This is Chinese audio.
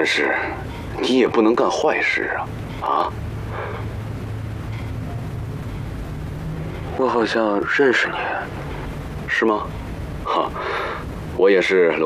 但是你也不能干坏事啊！啊？ 我好像认识你， 是吗？哈，我也是